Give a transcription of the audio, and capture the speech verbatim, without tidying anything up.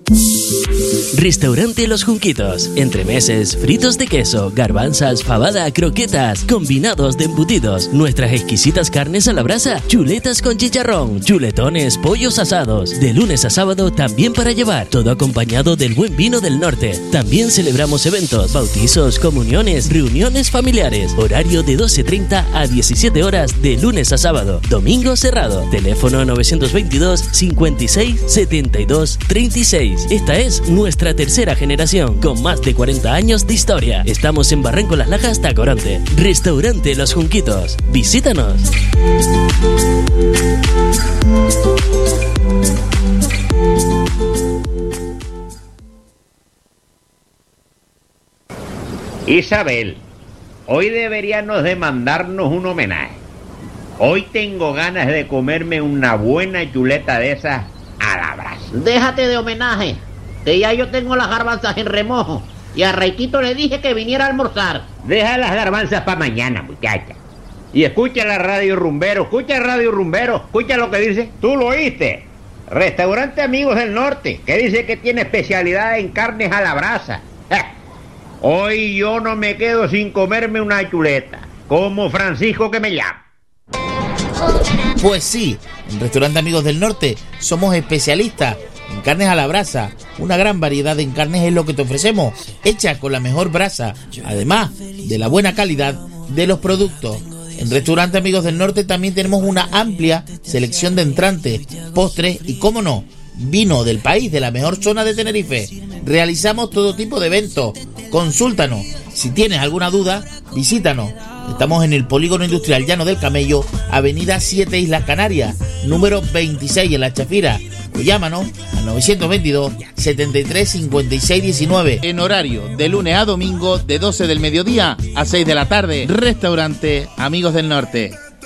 Restaurante Los Junquitos. Entremeses, fritos de queso, garbanzas, fabada, croquetas, combinados de embutidos, nuestras exquisitas carnes a la brasa, chuletas con chicharrón, chuletones, pollos asados. De lunes a sábado también para llevar, todo acompañado del buen vino del norte. También celebramos eventos, bautizos, comuniones, reuniones familiares. Horario de doce treinta a diecisiete horas de lunes a sábado. Domingo cerrado. Teléfono novecientos veintidós, cincuenta y seis, setenta y dos, treinta y seis. Esta es nuestra tercera generación, con más de cuarenta años de historia. Estamos en Barranco Las Lajas, Tacoronte. Restaurante Los Junquitos. Visítanos. Isabel, hoy deberíamos de mandarnos un homenaje. Hoy tengo ganas de comerme una buena chuleta de esas a la brasa. Déjate de homenaje, que ya yo tengo las garbanzas en remojo. Y a Raitito le dije que viniera a almorzar. Deja las garbanzas para mañana, muchacha. Y escucha la radio Rumbero, escucha Radio Rumbero, escucha lo que dice. Tú lo oíste. Restaurante Amigos del Norte, que dice que tiene especialidad en carnes a la brasa. ¡Ja! Hoy yo no me quedo sin comerme una chuleta, como Francisco que me llama. Pues sí, en Restaurante Amigos del Norte somos especialistas en carnes a la brasa. Una gran variedad en carnes es lo que te ofrecemos, hecha con la mejor brasa, además de la buena calidad de los productos. En Restaurante Amigos del Norte también tenemos una amplia selección de entrantes, postres y, cómo no, vino del país, de la mejor zona de Tenerife. Realizamos todo tipo de eventos. Consúltanos. Si tienes alguna duda, visítanos. Estamos en el Polígono Industrial Llano del Camello, Avenida siete Islas Canarias, número veintiséis en La Chafira. O llámanos al novecientos veintidós, setenta y tres, cincuenta y seis, diecinueve. En horario de lunes a domingo, de doce del mediodía a seis de la tarde. Restaurante Amigos del Norte.